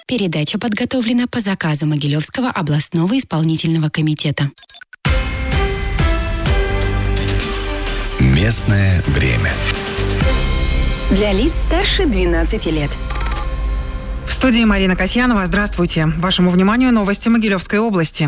Передача подготовлена по заказу Могилевского областного исполнительного комитета. Местное время. Для лиц старше 12 лет. В студии Марина Касьянова. Здравствуйте. Вашему вниманию новости Могилевской области.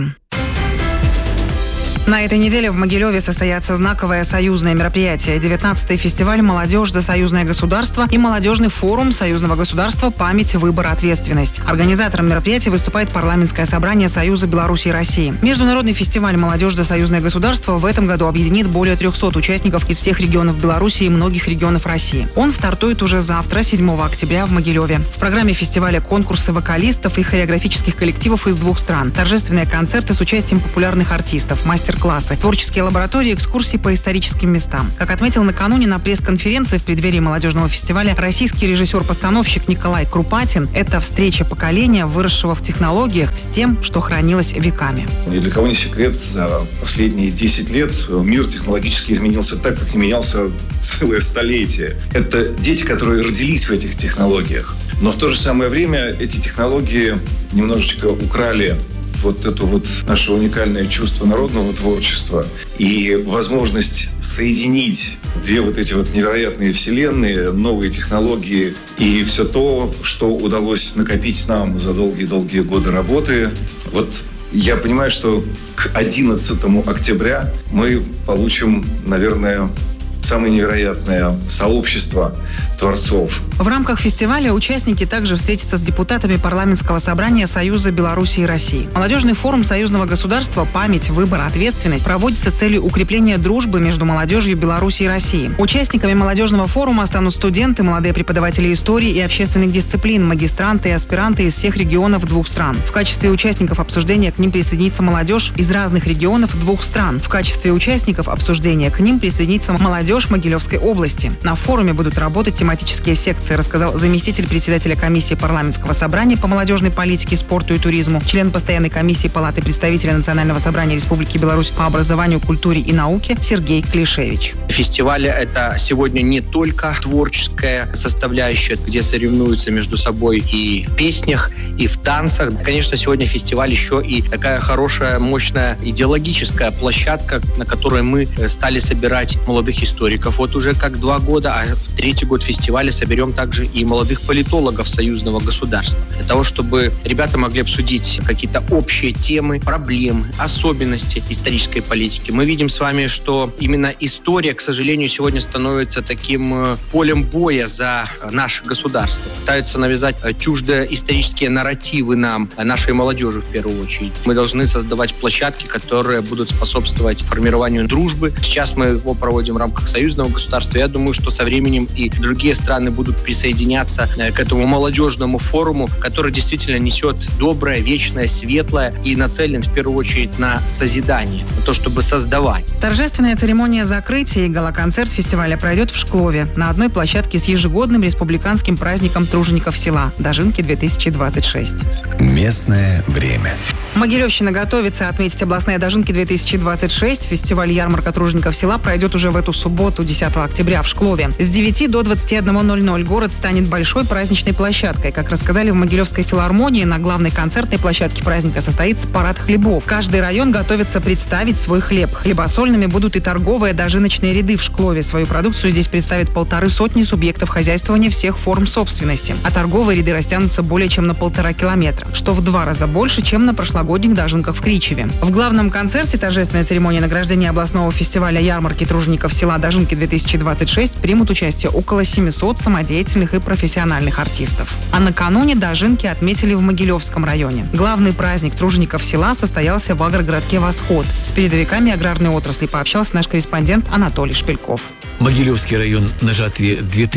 На этой неделе в Могилеве состоятся знаковое союзное мероприятие. 19-й фестиваль «Молодежь за союзное государство» и молодежный форум союзного государства «Память, выбор, ответственность». Организатором мероприятия выступает парламентское собрание Союза Беларуси и России. Международный фестиваль «Молодежь за союзное государство» в этом году объединит более 300 участников из всех регионов Беларуси и многих регионов России. Он стартует уже завтра, 7 октября, в Могилеве. В программе фестиваля конкурсы вокалистов и хореографических коллективов из 2 стран, торжественные концерты с участием популярных артистов, мастер-классы, творческие лаборатории, экскурсии по историческим местам. Как отметил накануне на пресс-конференции в преддверии молодежного фестиваля российский режиссер-постановщик Николай Крупатин, это встреча поколения, выросшего в технологиях, с тем, что хранилось веками. Ни для кого не секрет, за последние 10 лет мир технологически изменился так, как не менялся целое столетие. Это дети, которые родились в этих технологиях. Но в то же самое время эти технологии немножечко украли вот это вот наше уникальное чувство народного творчества и возможность соединить 2 вот эти вот невероятные вселенные, новые технологии и все то, что удалось накопить нам за долгие-долгие годы работы. Вот я понимаю, что к 11 октября мы получим, наверное, самое невероятное сообщество творцов. В рамках фестиваля участники также встретятся с депутатами парламентского собрания Союза Беларуси и России. Молодежный форум союзного государства «Память, выбор, ответственность» проводится с целью укрепления дружбы между молодежью Беларуси и России. Участниками молодежного форума станут студенты, молодые преподаватели истории и общественных дисциплин, магистранты и аспиранты из всех регионов 2 стран. В качестве участников обсуждения к ним присоединится молодежь из разных регионов 2 стран. В качестве участников обсуждения к ним присоединится молодежь Могилевской области. На форуме будут работать тематические секции, рассказал заместитель председателя комиссии парламентского собрания по молодежной политике, спорту и туризму, член постоянной комиссии Палаты представителей Национального собрания Республики Беларусь по образованию, культуре и науке Сергей Клишевич. Фестиваль — это сегодня не только творческая составляющая, где соревнуются между собой и в песнях, и в танцах. Конечно, сегодня фестиваль еще и такая хорошая, мощная идеологическая площадка, на которой мы стали собирать молодых историков. Вот уже как 2 года, а в 3-й год фестиваля соберем также и молодых политологов союзного государства. Для того, чтобы ребята могли обсудить какие-то общие темы, проблемы, особенности исторической политики. Мы видим с вами, что именно история, к сожалению, сегодня становится таким полем боя за наше государство. Пытаются навязать чуждые исторические нарративы нам, нашей молодежи в первую очередь. Мы должны создавать площадки, которые будут способствовать формированию дружбы. Сейчас мы его проводим в рамках союзного государства. Я думаю, что со временем и другие страны будут присоединяться к этому молодежному форуму, который действительно несет доброе, вечное, светлое и нацелен в первую очередь на созидание, на то, чтобы создавать. Торжественная церемония закрытия и гала-концерт фестиваля пройдет в Шклове на одной площадке с ежегодным республиканским праздником тружеников села «Дожинки-2026». Местное время. Могилевщина готовится отметить областные «Дожинки-2026». Фестиваль «Ярмарка тружеников села» пройдет уже в эту субботу, 10 октября, в Шклове. С 9 до 21:00 город станет большой праздничной площадкой. Как рассказали в Могилевской филармонии, на главной концертной площадке праздника состоится парад хлебов. Каждый район готовится представить свой хлеб. Хлебосольными будут и торговые дожиночные ряды в Шклове. Свою продукцию здесь представят 150 субъектов хозяйствования всех форм собственности. А торговые ряды растянутся более чем на 1,5 километра, что в 2 раза больше, чем на прошлогодних дожинках в Кричеве. В главном концерте торжественной церемонии награждения областного фестиваля «Ярмарки тружеников села» «Дожинки-2026» примут участие около 700 самодеятельных и профессиональных артистов. А накануне дожинки отметили в Могилевском районе. Главный праздник тружеников села состоялся в агрогородке «Восход». С передовиками аграрной отрасли пообщался наш корреспондент Анатолий Шпильков. Могилевский район на жатве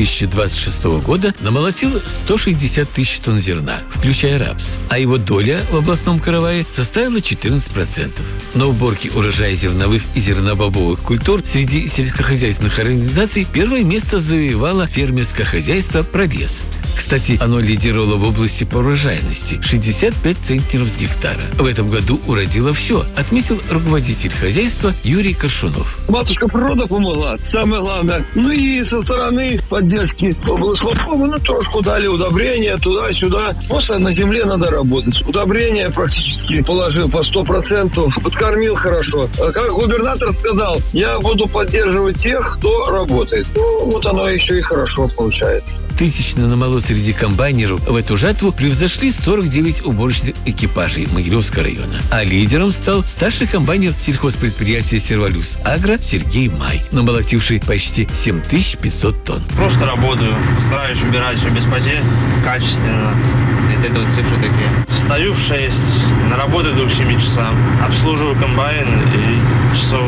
2026 года намолотил 160 тысяч тонн зерна, включая рапс, а его доля в областном каравае составила 14%. На уборке урожая зерновых и зернобобовых культур среди сельскохозяйственных организаций первое место завоевало фермерское хозяйство «Прогресс». Кстати, оно лидировало в области по урожайности – 65 центнеров с гектара. В этом году уродило все, отметил руководитель хозяйства Юрий Коршунов. Матушка природа помогла, самое главное. Ну и со стороны поддержки облсполкома, трошку дали удобрения туда-сюда. Просто на земле надо работать. Удобрения практически положил по 100%, подкормил хорошо. А как губернатор сказал, я буду поддерживать тех, кто работает. Ну, вот оно еще и хорошо получается. Тысячно намолот среди комбайнеров в эту жатву превзошли 49 уборочных экипажей Могилевского района. А лидером стал старший комбайнер сельхозпредприятия «Сервалюс Агро» Сергей Май, намолотивший почти 7500 тонн. Просто работаю, стараюсь убирать все без потерь, качественно. Это вот цифры такие. Встаю в 6, на работу иду к 7 часам, обслуживаю комбайн и часов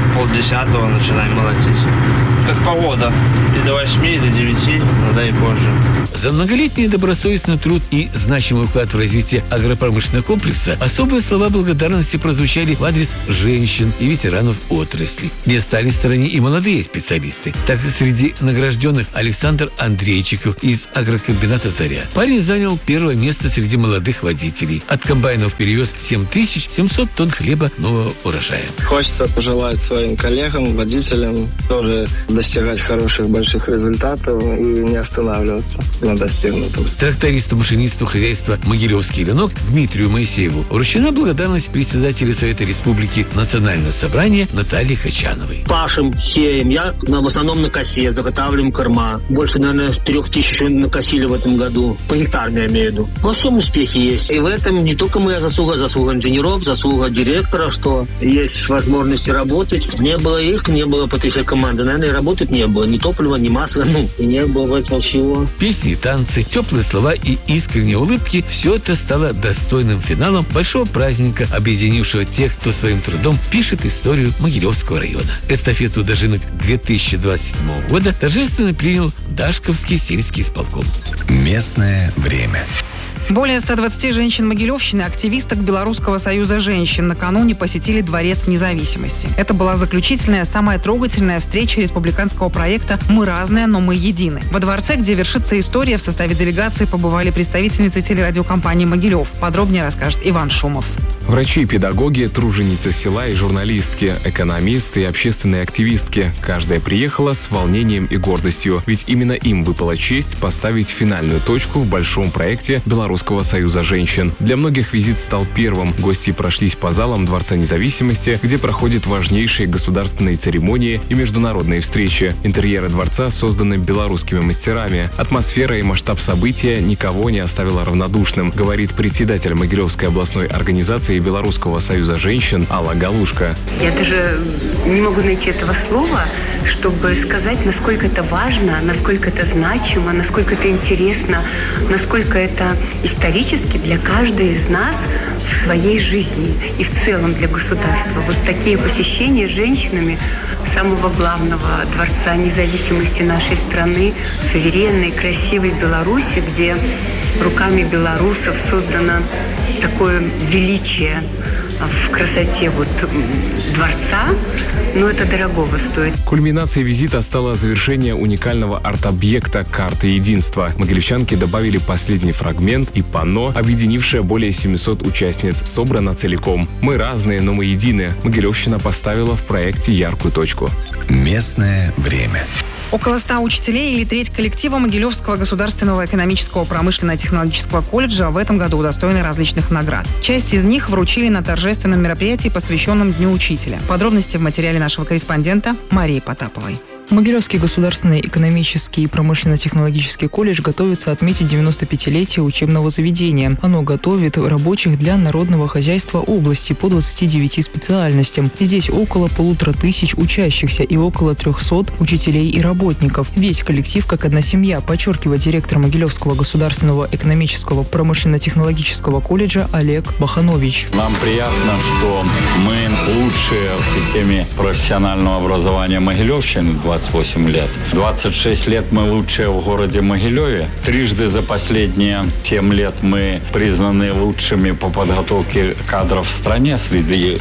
9:30 начинаем молотить. Как погода. И до 8, и до 9, иногда и позже. За многолетний добросовестный труд и значимый вклад в развитие агропромышленного комплекса особые слова благодарности прозвучали в адрес женщин и ветеранов отрасли. Не остались в стороне и молодые специалисты. Так среди награжденных Александр Андрейчиков из агрокомбината «Заря». Парень занял первое место среди молодых водителей. От комбайнов перевез 7700 тонн хлеба нового урожая. Хочется пожелать своим коллегам, водителям тоже достигать хороших, больших результатов и не останавливаться на достигнутом. Трактористу-машинисту хозяйства «Могилевский ленок» Дмитрию Моисееву вручена благодарность председателя Совета Республики Национального собрания Натальи Хачановой. Пашем, сеем. Я в основном на косе, заготавливаем корма. Больше, наверное, 3000 накосили в этом году. По гектару, я имею в виду. Во всем успехи есть. И в этом не только моя заслуга инженеров, заслуга директора, что есть возможности работать. Не было их, не было потенциальной команды. Наверное, работать не было. Ни топлива, ни масла. И не было этого всего. Песни, танцы, теплые слова и искренние улыбки – все это стало достойным финалом большого праздника, объединившего тех, кто своим трудом пишет историю Могилевского района. Эстафету дожинок 2027 года торжественно принял Дашковский сельский исполком. Местное время. Более 120 женщин Могилевщины, активисток Белорусского союза женщин, накануне посетили Дворец независимости. Это была заключительная, самая трогательная встреча республиканского проекта «Мы разные, но мы едины». Во дворце, где вершится история, в составе делегации побывали представительницы телерадиокомпании «Могилев». Подробнее расскажет Иван Шумов. Врачи, педагоги, труженицы села и журналистки, экономисты и общественные активистки. Каждая приехала с волнением и гордостью, ведь именно им выпала честь поставить финальную точку в большом проекте Белорусского союза женщин. Для многих визит стал первым. Гости прошлись по залам Дворца независимости, где проходят важнейшие государственные церемонии и международные встречи. Интерьеры дворца созданы белорусскими мастерами. Атмосфера и масштаб события никого не оставила равнодушным, говорит председатель Могилевской областной организации Белорусского союза женщин Алла Галушка. Я даже не могу найти этого слова, чтобы сказать, насколько это важно, насколько это значимо, насколько это интересно, насколько это исторически для каждой из нас в своей жизни и в целом для государства. Вот такие посещения женщинами самого главного Дворца независимости нашей страны, суверенной, красивой Беларуси, где руками белорусов создано такое величие в красоте вот дворца, но это дорогого стоит. Кульминацией визита стало завершение уникального арт-объекта «Карты единства». Могилевчанки добавили последний фрагмент и панно, объединившее более 700 участниц. Собрано целиком. «Мы разные, но мы едины». Могилевщина поставила в проекте яркую точку. Местное время. Около 100 учителей или треть коллектива Могилевского государственного экономического промышленно-технологического колледжа в этом году удостоены различных наград. Часть из них вручили на торжественном мероприятии, посвященном Дню учителя. Подробности в материале нашего корреспондента Марии Потаповой. Могилевский государственный экономический и промышленно-технологический колледж готовится отметить 95-летие учебного заведения. Оно готовит рабочих для народного хозяйства области по 29 специальностям. Здесь около 1500 учащихся и около 300 учителей и работников. Весь коллектив как одна семья, подчеркивает директор Могилевского государственного экономического промышленно-технологического колледжа Олег Баханович. Нам приятно, что мы лучшие в системе профессионального образования Могилевщины 20 28 лет. 26 лет мы лучшие в городе Могилеве. Трижды за последние 7 лет мы признаны лучшими по подготовке кадров в стране среди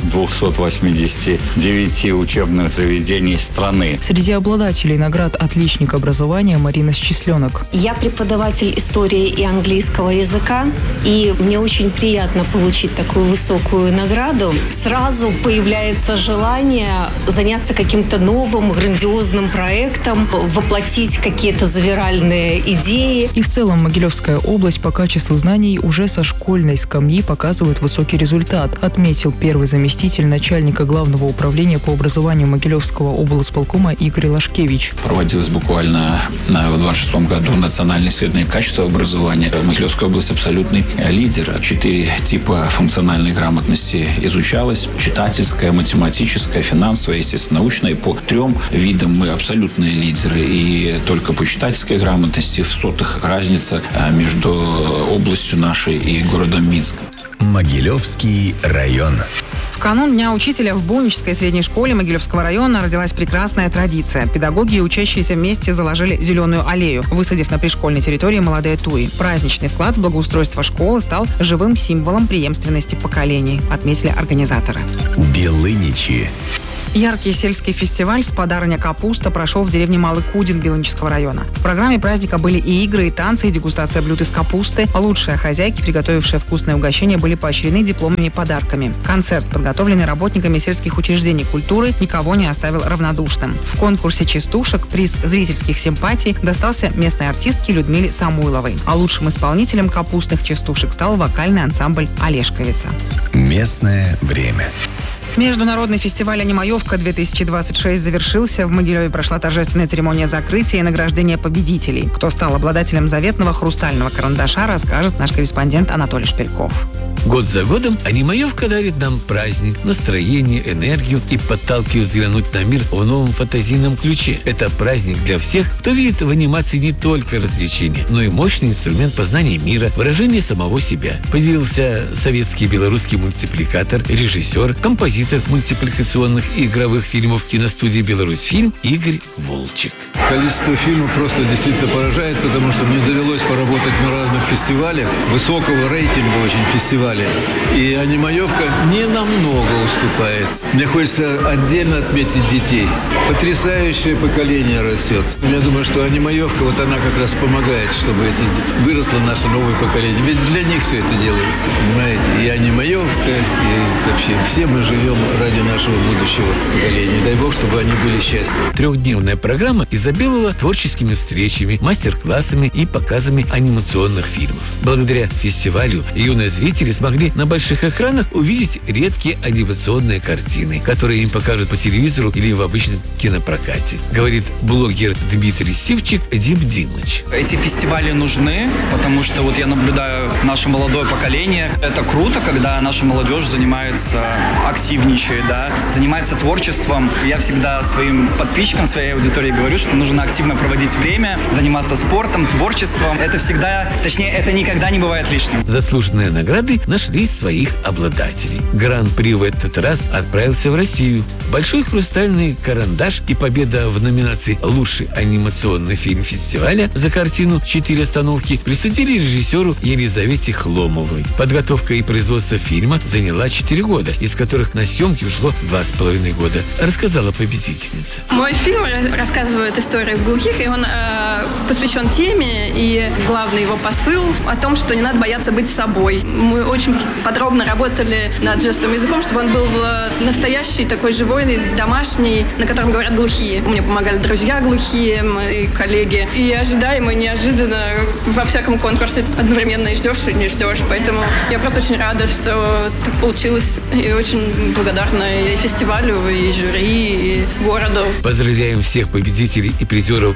289 учебных заведений страны. Среди обладателей наград «Отличник образования» Марина Счастленок. Я преподаватель истории и английского языка, и мне очень приятно получить такую высокую награду. Сразу появляется желание заняться каким-то новым, грандиозным проектом, воплотить какие-то завиральные идеи. И в целом Могилевская область по качеству знаний уже со школьной скамьи показывает высокий результат, отметил первый заместитель начальника Главного управления по образованию Могилевского облсполкома Игорь Лашкевич. Проводилось буквально в 26 году национальное исследование качества образования. Могилевская область абсолютный лидер. 4 типа функциональной грамотности изучалось: читательская, математическая, финансовая, естественно, научная. По 3 видам мы абсолютные лидеры. И только по читательской грамотности в сотых разница между областью нашей и городом Минском. Могилевский район. В канун Дня учителя в Бунической средней школе Могилевского района родилась прекрасная традиция. Педагоги и учащиеся вместе заложили зеленую аллею, высадив на пришкольной территории молодые туи. Праздничный вклад в благоустройство школы стал живым символом преемственности поколений, отметили организаторы. Белыничи. Яркий сельский фестиваль «Спадарня капуста» прошел в деревне Малый Кудин Белынического района. В программе праздника были и игры, и танцы, и дегустация блюд из капусты. Лучшие хозяйки, приготовившие вкусное угощение, были поощрены дипломами и подарками. Концерт, подготовленный работниками сельских учреждений культуры, никого не оставил равнодушным. В конкурсе частушек приз зрительских симпатий достался местной артистке Людмиле Самуйловой. А лучшим исполнителем капустных частушек стал вокальный ансамбль «Олешковица». Местное время. Международный фестиваль «Анимаевка-2026» завершился. В Могилеве прошла торжественная церемония закрытия и награждения победителей. Кто стал обладателем заветного хрустального карандаша, расскажет наш корреспондент Анатолий Шпильков. Год за годом «Анимаевка» дарит нам праздник, настроение, энергию и подталкивает взглянуть на мир в новом фантазийном ключе. Это праздник для всех, кто видит в анимации не только развлечения, но и мощный инструмент познания мира, выражения самого себя. Поделился советский и белорусский мультипликатор, режиссер, композитор мультипликационных и игровых фильмов киностудии «Беларусьфильм» Игорь Волчек. Количество фильмов просто действительно поражает, потому что мне довелось поработать на разных фестивалях, высокого рейтинга очень фестивалей. И «Анимаевка» не намного уступает. Мне хочется отдельно отметить детей. Потрясающее поколение растет. Я думаю, что «Анимаевка», вот она как раз помогает, чтобы выросло наше новое поколение. Ведь для них все это делается, понимаете? И «Анимаевка», и вообще все мы живем ради нашего будущего поколения. Дай Бог, чтобы они были счастливы. Трехдневная программа изобиловала творческими встречами, мастер-классами и показами анимационных фильмов. Благодаря фестивалю юные зрители смогли на больших экранах увидеть редкие анимационные картины, которые им покажут по телевизору или в обычном кинопрокате, говорит блогер Дмитрий Сивчик Дим Димыч. Эти фестивали нужны, потому что вот я наблюдаю наше молодое поколение. Это круто, когда наша молодежь занимается, активничает, да, занимается творчеством. Я всегда своим подписчикам, своей аудитории говорю, что нужно активно проводить время, заниматься спортом, творчеством. Это всегда, точнее, это никогда не бывает лишним. Заслуженные награды нашли своих обладателей. Гран-при в этот раз отправился в Россию. Большой хрустальный карандаш и победа в номинации «Лучший анимационный фильм фестиваля» за картину «4 остановки» присудили режиссеру Елизавете Хломовой. Подготовка и производство фильма заняла 4 года, из которых на съемки ушло 2,5 года, рассказала победительница. Мой фильм рассказывает историю глухих, и он посвящен теме, и главный его посыл о том, что не надо бояться быть собой. Мы очень подробно работали над жестовым языком, чтобы он был настоящий, такой живой, домашний, на котором говорят глухие. Мне помогали друзья глухие, мои коллеги. И ожидаемо, и неожиданно во всяком конкурсе одновременно и ждешь, и не ждешь. Поэтому я просто очень рада, что так получилось. И очень благодарна и фестивалю, и жюри, и городу. Поздравляем всех победителей и призеров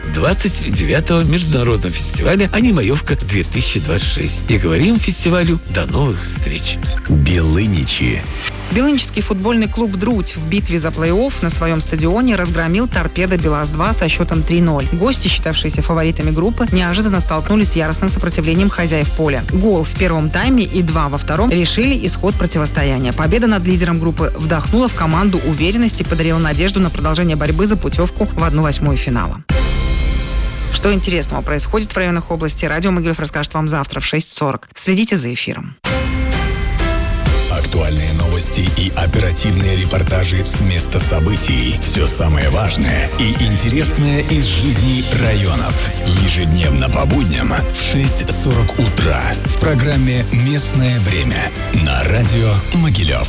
29-го международного фестиваля «Анимаевка-2026». И говорим фестивалю до новых встреч. Белыничи. Белынический футбольный клуб «Друдь» в битве за плей-офф на своем стадионе разгромил «Торпедо Белаз-2» со счетом 3-0. Гости, считавшиеся фаворитами группы, неожиданно столкнулись с яростным сопротивлением хозяев поля. Гол в первом тайме и 2 во втором решили исход противостояния. Победа над лидером группы вдохнула в команду уверенность и подарила надежду на продолжение борьбы за путевку в 1/8 финала. Что интересного происходит в районах области, радио Могилев расскажет вам завтра в 6:40. Следите за эфиром. Актуальные новости и оперативные репортажи с места событий. Все самое важное и интересное из жизни районов. Ежедневно по будням в 6:40 утра в программе «Местное время» на радио Могилев.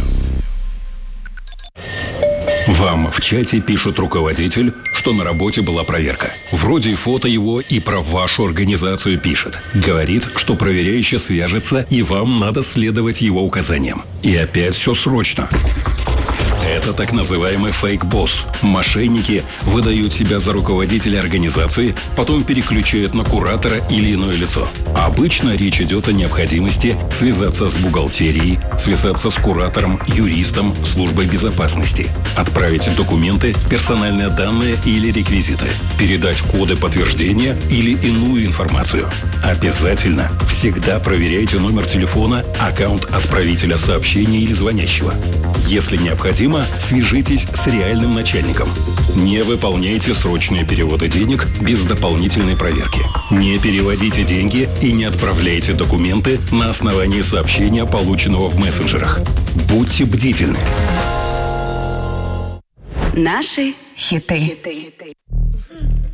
Вам в чате пишет руководитель, что на работе была проверка. Вроде фото его и про вашу организацию пишет. Говорит, что проверяющий свяжется, и вам надо следовать его указаниям. И опять все срочно. Это так называемый фейк-босс. Мошенники выдают себя за руководителя организации, потом переключают на куратора или иное лицо. Обычно речь идет о необходимости связаться с бухгалтерией, связаться с куратором, юристом, службой безопасности, отправить документы, персональные данные или реквизиты, передать коды подтверждения или иную информацию. Обязательно всегда проверяйте номер телефона, аккаунт отправителя сообщения или звонящего. Если необходимо, свяжитесь с реальным начальником. Не выполняйте срочные переводы денег без дополнительной проверки. Не переводите деньги и не отправляйте документы на основании сообщения, полученного в мессенджерах. Будьте бдительны. Наши хиты.